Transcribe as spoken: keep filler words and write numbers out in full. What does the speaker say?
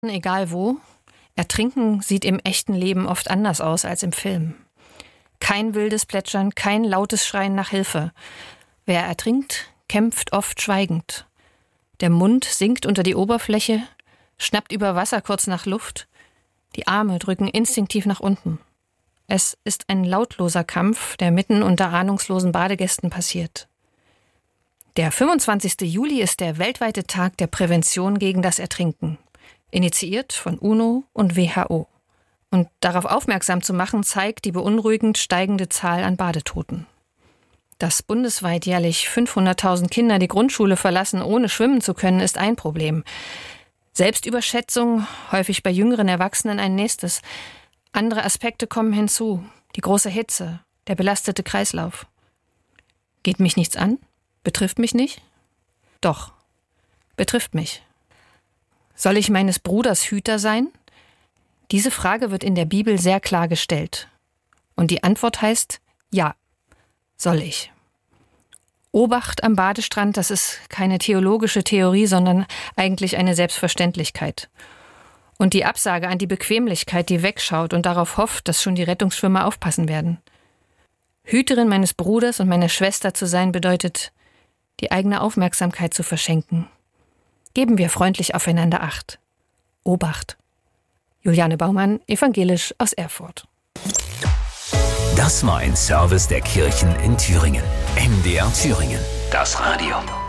Egal wo, Ertrinken sieht im echten Leben oft anders aus als im Film. Kein wildes Plätschern, kein lautes Schreien nach Hilfe. Wer ertrinkt, kämpft oft schweigend. Der Mund sinkt unter die Oberfläche, schnappt über Wasser kurz nach Luft. Die Arme drücken instinktiv nach unten. Es ist ein lautloser Kampf, der mitten unter ahnungslosen Badegästen passiert. Der fünfundzwanzigster Juli ist der weltweite Tag der Prävention gegen das Ertrinken, initiiert von UNO und W H O. Und darauf aufmerksam zu machen, zeigt die beunruhigend steigende Zahl an Badetoten. Dass bundesweit jährlich fünfhunderttausend Kinder die Grundschule verlassen, ohne schwimmen zu können, ist ein Problem. Selbstüberschätzung, häufig bei jüngeren Erwachsenen ein nächstes. Andere Aspekte kommen hinzu. Die große Hitze, der belastete Kreislauf. Geht mich nichts an? Betrifft mich nicht? Doch, betrifft mich. Soll ich meines Bruders Hüter sein? Diese Frage wird in der Bibel sehr klar gestellt. Und die Antwort heißt, ja, soll ich. Obacht am Badestrand, das ist keine theologische Theorie, sondern eigentlich eine Selbstverständlichkeit. Und die Absage an die Bequemlichkeit, die wegschaut und darauf hofft, dass schon die Rettungsschwimmer aufpassen werden. Hüterin meines Bruders und meiner Schwester zu sein, bedeutet, die eigene Aufmerksamkeit zu verschenken. Geben wir freundlich aufeinander Acht. Obacht. Juliane Baumann, evangelisch aus Erfurt. Das war ein Service der Kirchen in Thüringen. M D R Thüringen. Das Radio.